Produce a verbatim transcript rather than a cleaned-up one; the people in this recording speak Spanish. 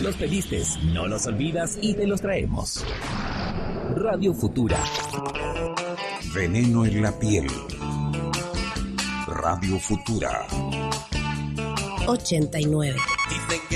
Los pediste, no los olvidas y te los traemos. Radio Futura. Veneno en la piel. Radio Futura. ochenta y nueve.